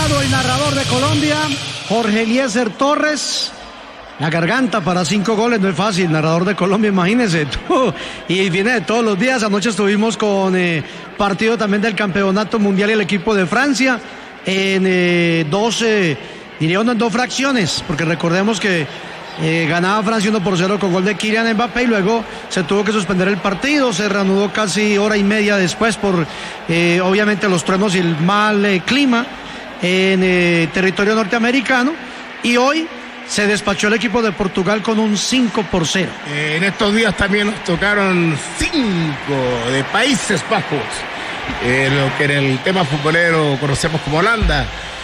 lado el narrador de Colombia, Jorge Eliezer Torres. La garganta para 5 goles no es fácil, narrador de Colombia, imagínense. Y viene de todos los días. Anoche estuvimos con partido también del Campeonato Mundial y el equipo de Francia en dos fracciones, porque recordemos que ganaba Francia 1-0 con gol de Kylian Mbappé y luego se tuvo que suspender el partido, se reanudó casi hora y media después por obviamente los truenos y el mal clima en territorio norteamericano, y hoy se despachó el equipo de Portugal con un 5-0. En estos días también nos tocaron 5 de Países Bajos, lo que en el tema futbolero conocemos como Holanda.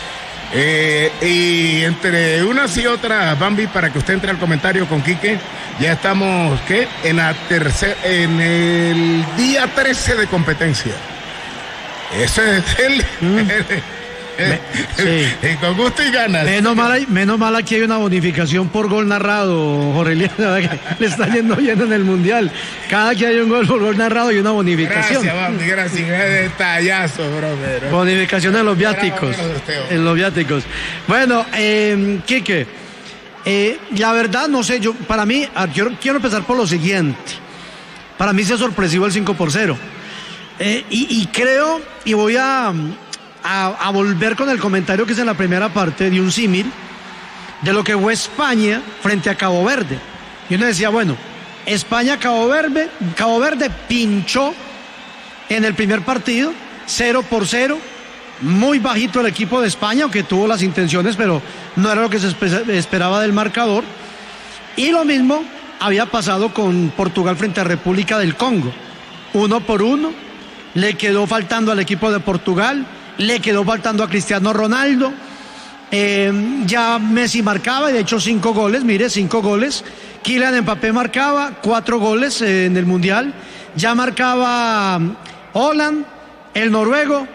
Y entre unas y otras, Bambi, para que usted entre al comentario con Quique, ya estamos en el día 13 de competencia. Eso es con gusto y ganas. Menos mal aquí hay una bonificación por gol narrado, Jorge Eliezer. Le está yendo bien en el Mundial. Cada que hay un gol por gol narrado hay una bonificación. Gracias, Bambi, gracias. Detallazo, brother. Bonificación en los viáticos. En los viáticos. Bueno, Quique, la verdad, no sé, para mí, quiero empezar por lo siguiente. Para mí sí es sorpresivo el 5-0. Y creo, y voy a volver con el comentario que es en la primera parte de un símil de lo que fue España frente a Cabo Verde. Y uno decía, bueno, Cabo Verde pinchó en el primer partido 0-0, muy bajito el equipo de España, aunque tuvo las intenciones, pero no era lo que se esperaba del marcador. Y lo mismo había pasado con Portugal frente a República del Congo, 1-1, le quedó faltando al equipo de Portugal. Le quedó faltando a Cristiano Ronaldo. Ya Messi marcaba, y de hecho 5 goles, mire, 5 goles. Kylian Mbappé marcaba 4 goles en el Mundial. Ya marcaba Haaland, el noruego,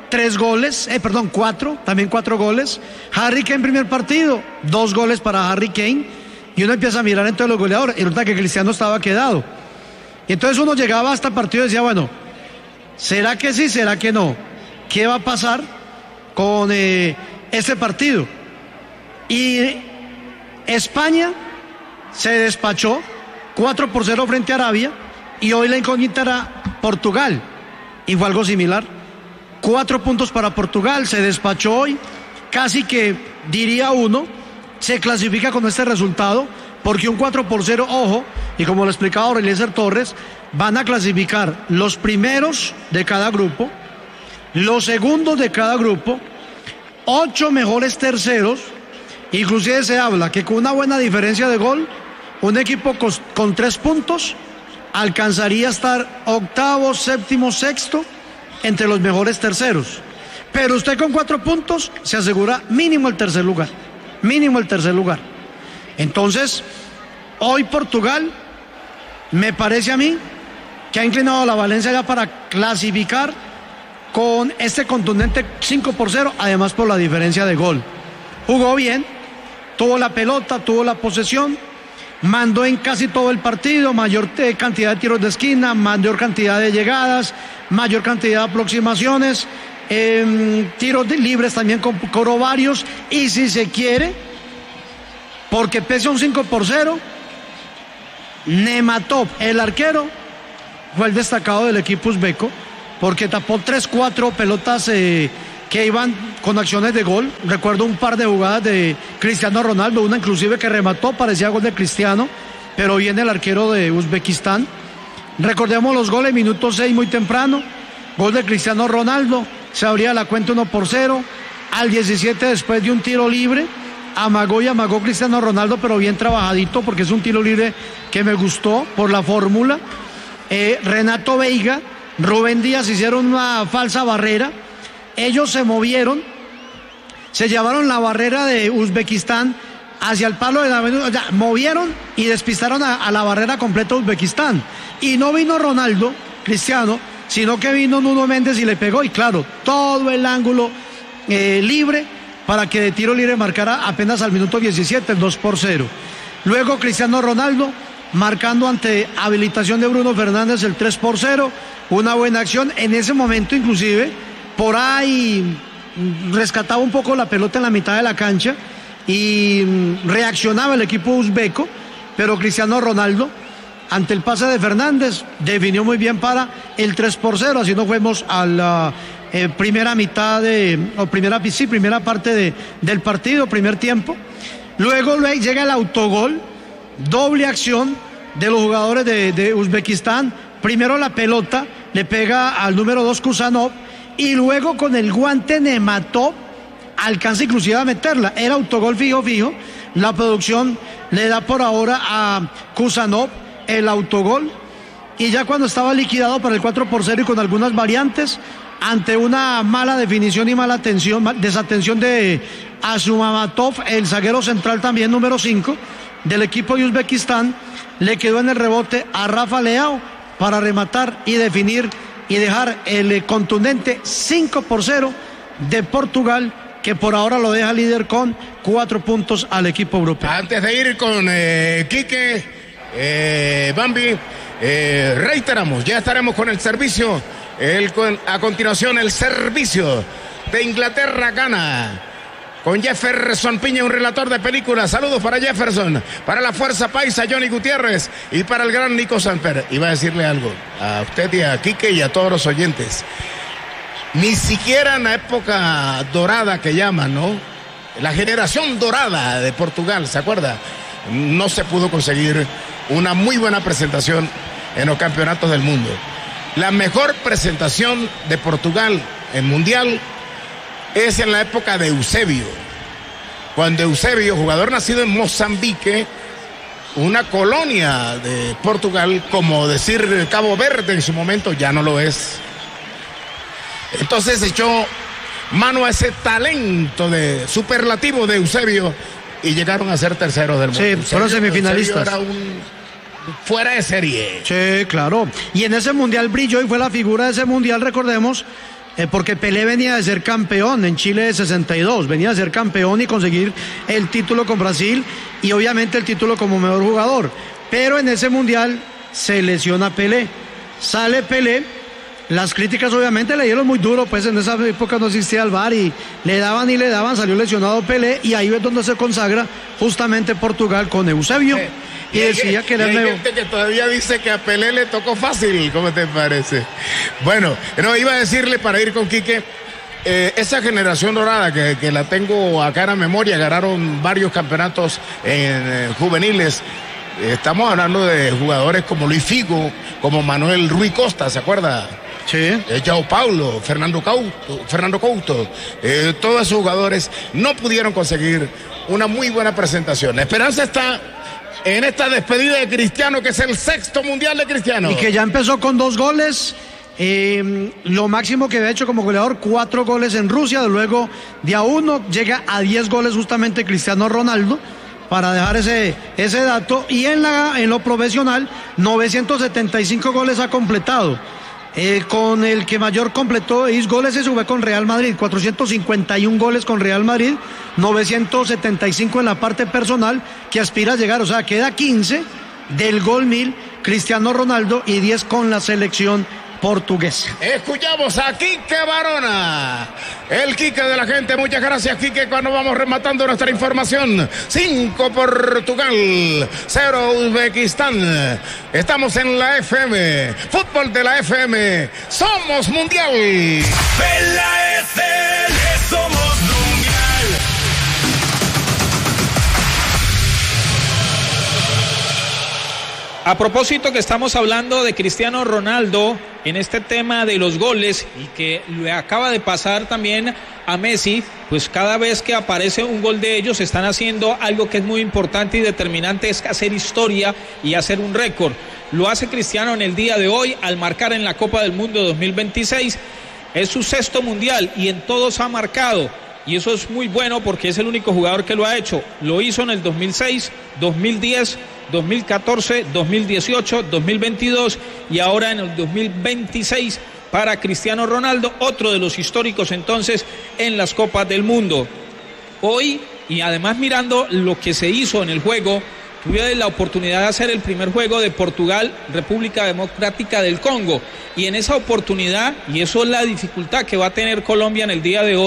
4, también 4 goles. Harry Kane primer partido, 2 goles para Harry Kane. Y uno empieza a mirar entre los goleadores, y resulta que Cristiano estaba quedado. Y entonces uno llegaba hasta el partido y decía, bueno, ¿será que sí, será que no? ¿Qué va a pasar con este partido? Y España se despachó 4-0 frente a Arabia, y hoy la incógnita era Portugal, y fue algo similar. 4 puntos para Portugal, se despachó hoy, casi que diría uno, se clasifica con este resultado, porque un 4-0, ojo, y como lo explicaba Jorge Eliezer Torres, van a clasificar los primeros de cada grupo, los segundos de cada grupo, 8 mejores terceros. Inclusive se habla que con una buena diferencia de gol, un equipo con 3 puntos alcanzaría a estar octavo, séptimo, sexto entre los mejores terceros. Pero usted con 4 puntos se asegura mínimo el tercer lugar. Entonces, hoy Portugal, me parece a mí, que ha inclinado la balanza ya para clasificar con este contundente 5-0, además por la diferencia de gol. Jugó bien, tuvo la pelota, tuvo la posesión, mandó en casi todo el partido, mayor cantidad de tiros de esquina, mayor cantidad de llegadas, mayor cantidad de aproximaciones, tiros libres también cobró varios, y si se quiere, porque pese a un 5-0, Nematov, el arquero, fue el destacado del equipo uzbeco, porque tapó 3-4 pelotas que iban con acciones de gol. Recuerdo un par de jugadas de Cristiano Ronaldo, una inclusive que remató, parecía gol de Cristiano, pero viene el arquero de Uzbekistán. Recordemos los goles, minuto 6 muy temprano, gol de Cristiano Ronaldo, se abría la cuenta 1-0, al 17 después de un tiro libre, amagó Cristiano Ronaldo, pero bien trabajadito, porque es un tiro libre que me gustó por la fórmula. Renato Veiga, Rubén Díaz hicieron una falsa barrera, ellos se movieron, se llevaron la barrera de Uzbekistán hacia el palo de la avenida, movieron y despistaron a la barrera completa de Uzbekistán, y no vino Ronaldo, Cristiano, sino que vino Nuno Méndez y le pegó, y claro, todo el ángulo libre para que de tiro libre marcara apenas al minuto 17 el 2-0. Luego Cristiano Ronaldo marcando ante habilitación de Bruno Fernández el 3-0, una buena acción. En ese momento inclusive por ahí rescataba un poco la pelota en la mitad de la cancha y reaccionaba el equipo uzbeco, pero Cristiano Ronaldo, ante el pase de Fernández, definió muy bien para el 3-0, así nos fuimos a la primera parte del partido, primer tiempo. Luego llega el autogol, doble acción de los jugadores de Uzbekistán. Primero la pelota le pega al número 2 Kusanov y luego con el guante Nematov alcanza inclusive a meterla. Era autogol fijo. La producción le da por ahora a Kusanov el autogol y ya cuando estaba liquidado para el 4-0 y con algunas variantes, ante una mala definición y mala desatención de Asumamatov, el zaguero central también número 5 del equipo de Uzbekistán, le quedó en el rebote a Rafa Leao para rematar y definir y dejar el contundente 5-0 de Portugal, que por ahora lo deja líder con 4 puntos al equipo europeo. Antes de ir con Quique, Bambi, reiteramos, ya estaremos con el servicio. A continuación, el servicio de Inglaterra gana con Jefferson Piña, un relator de películas. Saludos para Jefferson, para la Fuerza Paisa, Johnny Gutiérrez, y para el gran Nico Samper. Iba a decirle algo a usted y a Quique y a todos los oyentes. Ni siquiera en la época dorada que llaman, ¿no? La generación dorada de Portugal, ¿se acuerda? No se pudo conseguir una muy buena presentación en los campeonatos del mundo. La mejor presentación de Portugal en Mundial es en la época de Eusebio. Cuando Eusebio, jugador nacido en Mozambique, una colonia de Portugal, como decir Cabo Verde en su momento, ya no lo es. Entonces echó mano a ese talento de superlativo de Eusebio y llegaron a ser terceros del mundo. Sí, fueron semifinalistas. Eusebio era fuera de serie. Sí, claro. Y en ese mundial brilló y fue la figura de ese mundial, recordemos, porque Pelé venía de ser campeón en Chile de 62, venía de ser campeón y conseguir el título con Brasil y obviamente el título como mejor jugador. Pero en ese mundial se lesiona Pelé, sale Pelé, las críticas obviamente le dieron muy duro, pues en esa época no existía el VAR y le daban, salió lesionado Pelé y ahí es donde se consagra justamente Portugal con Eusebio. Y decía que hay gente que todavía dice que a Pelé le tocó fácil, ¿cómo te parece? Bueno, no, iba a decirle para ir con Quique, esa generación dorada que la tengo acá en la memoria, ganaron varios campeonatos juveniles. Estamos hablando de jugadores como Luis Figo, como Manuel Rui Costa, ¿se acuerda? Sí. João Paulo, Fernando Couto, todos esos jugadores no pudieron conseguir una muy buena presentación. La esperanza está en esta despedida de Cristiano, que es el 6º mundial de Cristiano. Y que ya empezó con 2 goles. Lo máximo que había hecho como goleador, 4 goles en Rusia. Luego de a 1 llega a 10 goles justamente Cristiano Ronaldo, para dejar ese dato. Y en lo profesional, 975 goles ha completado. Con el que mayor completó goles se sube con Real Madrid, 451 goles con Real Madrid, 975 en la parte personal, que aspira a llegar, o sea, queda 15 del gol 1000 Cristiano Ronaldo y 10 con la selección portuguesa. Escuchamos a Quique Barona, el Quique de la gente. Muchas gracias, Quique. Cuando vamos rematando nuestra información, 5 Portugal, 0 Uzbekistán. Estamos en la FM, fútbol de la FM, somos mundial. En la FM somos mundial. A propósito que estamos hablando de Cristiano Ronaldo en este tema de los goles y que le acaba de pasar también a Messi, pues cada vez que aparece un gol de ellos están haciendo algo que es muy importante y determinante, es hacer historia y hacer un récord. Lo hace Cristiano en el día de hoy al marcar en la Copa del Mundo 2026. Es su 6º mundial y en todos ha marcado. Y eso es muy bueno porque es el único jugador que lo ha hecho. Lo hizo en el 2006, 2010, 2014, 2018, 2022 y ahora en el 2026 para Cristiano Ronaldo, otro de los históricos entonces en las Copas del Mundo. Hoy, y además mirando lo que se hizo en el juego, tuve la oportunidad de hacer el primer juego de Portugal, República Democrática del Congo, y en esa oportunidad, y eso es la dificultad que va a tener Colombia en el día de hoy,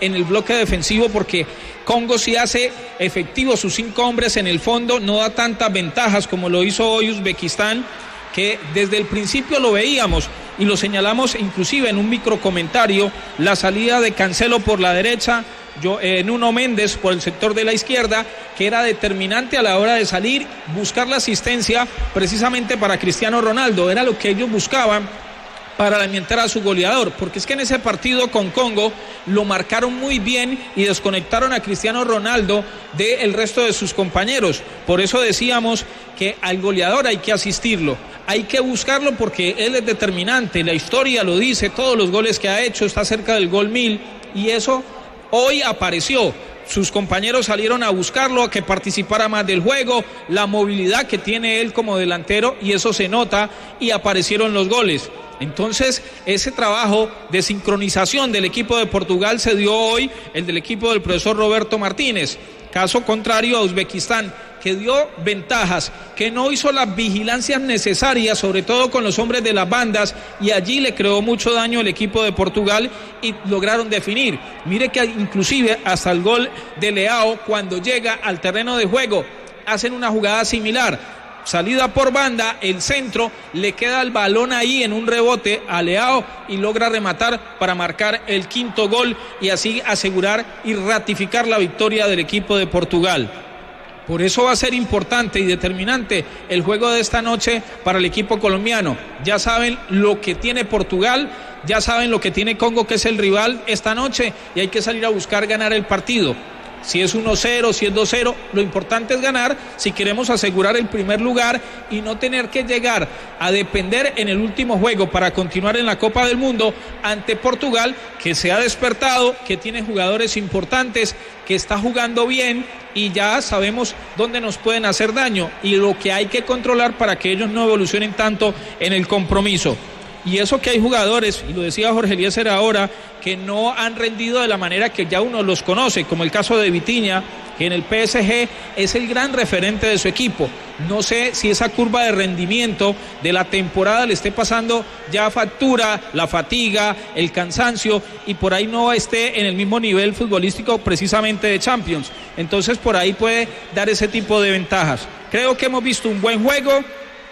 en el bloque defensivo, porque Congo sí hace efectivo sus 5 hombres en el fondo, no da tantas ventajas como lo hizo hoy Uzbekistán, que desde el principio lo veíamos y lo señalamos inclusive en un microcomentario, la salida de Cancelo por la derecha, Nuno Méndez por el sector de la izquierda, que era determinante a la hora de salir, buscar la asistencia precisamente para Cristiano Ronaldo, era lo que ellos buscaban para alimentar a su goleador, porque es que en ese partido con Congo lo marcaron muy bien y desconectaron a Cristiano Ronaldo del resto de sus compañeros. Por eso decíamos que al goleador hay que asistirlo, hay que buscarlo porque él es determinante, la historia lo dice, todos los goles que ha hecho, está cerca del gol 1000 y eso hoy apareció. Sus compañeros salieron a buscarlo, a que participara más del juego, la movilidad que tiene él como delantero, y eso se nota, y aparecieron los goles. Entonces, ese trabajo de sincronización del equipo de Portugal se dio hoy, el del equipo del profesor Roberto Martínez. Caso contrario a Uzbekistán, que dio ventajas, que no hizo las vigilancias necesarias, sobre todo con los hombres de las bandas, y allí le creó mucho daño el equipo de Portugal y lograron definir. Mire que inclusive hasta el gol de Leao, cuando llega al terreno de juego, hacen una jugada similar. Salida por banda, el centro, le queda el balón ahí en un rebote a Leao y logra rematar para marcar el 5º gol y así asegurar y ratificar la victoria del equipo de Portugal. Por eso va a ser importante y determinante el juego de esta noche para el equipo colombiano. Ya saben lo que tiene Portugal, ya saben lo que tiene Congo, que es el rival esta noche, y hay que salir a buscar ganar el partido. Si es 1-0, si es 2-0, lo importante es ganar si queremos asegurar el primer lugar y no tener que llegar a depender en el último juego para continuar en la Copa del Mundo ante Portugal, que se ha despertado, que tiene jugadores importantes, que está jugando bien y ya sabemos dónde nos pueden hacer daño y lo que hay que controlar para que ellos no evolucionen tanto en el compromiso. Y eso que hay jugadores, y lo decía Jorge Eliezer ahora, que no han rendido de la manera que ya uno los conoce, como el caso de Vitinha, que en el PSG es el gran referente de su equipo. No sé si esa curva de rendimiento de la temporada le esté pasando ya factura, la fatiga, el cansancio, y por ahí no esté en el mismo nivel futbolístico precisamente de Champions. Entonces por ahí puede dar ese tipo de ventajas. Creo que hemos visto un buen juego,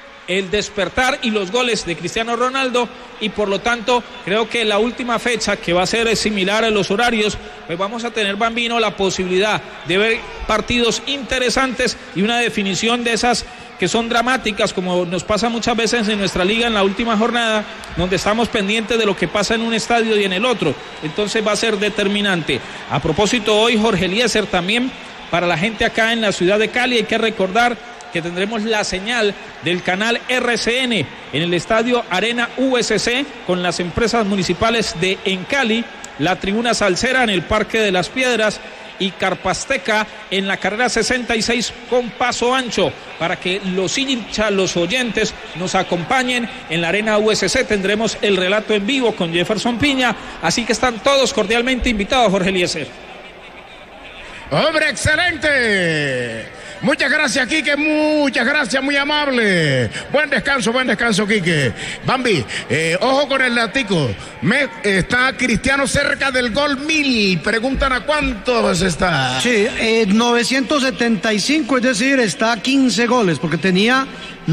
el despertar y los goles de Cristiano Ronaldo, y por lo tanto creo que la última fecha, que va a ser similar a los horarios, pues vamos a tener, Bambino, la posibilidad de ver partidos interesantes y una definición de esas que son dramáticas, como nos pasa muchas veces en nuestra liga en la última jornada, donde estamos pendientes de lo que pasa en un estadio y en el otro. Entonces va a ser determinante. A propósito, hoy Jorge Eliezer, también para la gente acá en la ciudad de Cali, hay que recordar que tendremos la señal del canal RCN en el estadio Arena USC con las empresas municipales de Cali, la tribuna Salsera en el Parque de las Piedras y Carpasteca en la carrera 66 con paso ancho, para que los hinchas, los oyentes nos acompañen en la Arena USC. Tendremos el relato en vivo con Jefferson Piña, así que están todos cordialmente invitados, Jorge Eliezer. ¡Hombre, excelente! Muchas gracias, Quique, muchas gracias, muy amable. Buen descanso, Quique. Bambi, ojo con el datico. Está Cristiano cerca del gol 1000. Preguntan a cuántos está. Sí, 975, es decir, está a 15 goles, porque tenía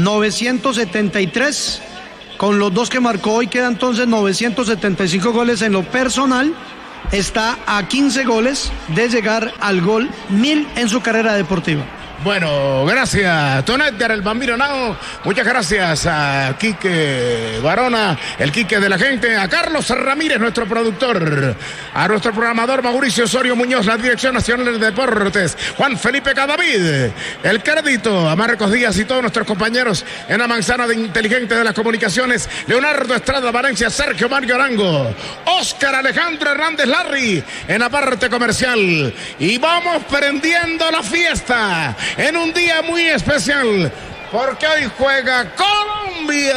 973. Con los 2 que marcó hoy queda entonces 975 goles en lo personal. Está a 15 goles de llegar al gol 1000 en su carrera deportiva. Bueno, gracias, Don Edgar, el Bambino Nao. Muchas gracias a Quique Barona, el Quique de la gente, a Carlos Ramírez, nuestro productor, a nuestro programador Mauricio Osorio Muñoz, la Dirección Nacional de Deportes, Juan Felipe Cadavid, el crédito a Marcos Díaz y todos nuestros compañeros en la manzana de inteligente de las comunicaciones, Leonardo Estrada Valencia, Sergio Mario Arango, Óscar Alejandro Hernández Larry en la parte comercial. Y vamos prendiendo la fiesta en un día muy especial, porque hoy juega Colombia.